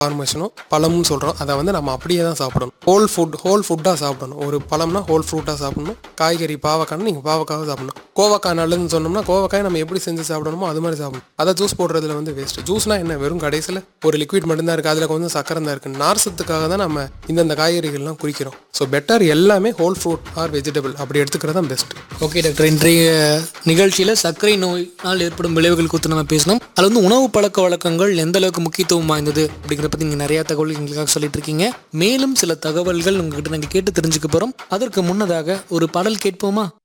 ஃபார்மேஷனும் பழம்னு சொல்கிறோம். அதை வந்து நம்ம அப்படியே தான் சாப்பிடணும். ஹோல் ஃபுட்டாக சாப்பிடணும். ஒரு பழம்னா ஹோல் ஃப்ரூட்டாக சாப்பிடணும். காய்கறி பாவக்காய்னா நீங்கள் பாவக்காவை சாப்பிடணும். கோவக்காய் நல்லதுன்னு சொன்னோம்னா கோவக்காய் நம்ம எப்படி செஞ்சு சாப்பிடணுமோ அது மாதிரி சாப்பிடணும். அதை ஜூஸ் போடுறதுல வந்து வேஸ்ட்டு. ஜூஸ்னா என்ன, வெறும் கடைசியில் ஒரு லிக்விட் மட்டும்தான் இருக்குது, அதில் கொஞ்சம் சக்கரை தான் இருக்குது. நார்சத்துக்காக தான் நம்ம இந்தந்த காய்கறிகள்லாம் குறிக்கிறோம். ஸோ பெட்டர் எல்லாமே ஹோல் ஃப்ரூட் ஆர் வெஜிடபிள் அப்படி எடுத்துக்கிறது தான் பெஸ்ட். ஓகே டாக்டர், இன்றைய நிகழ்ச்சியில் சர்க்கரை நோயினால் ஏற்படும் விளைவுகள் குறித்து நம்ம பேசணும். அது வந்து உணவு பழக்க வழக்கங்கள் எந்த அளவுக்கு முக்கியத்துவம் வாய்ந்தது அப்படிங்கிறத பற்றி நீங்கள் நிறையா தகவல் எங்களுக்காக சொல்லிட்டு இருக்கீங்க. மேலும் சில தகவல்கள் உங்ககிட்ட நாங்கள் கேட்டு தெரிஞ்சுக்க போகிறோம். அதற்கு முன்னதாக ஒரு பாடல் கேட்போமா?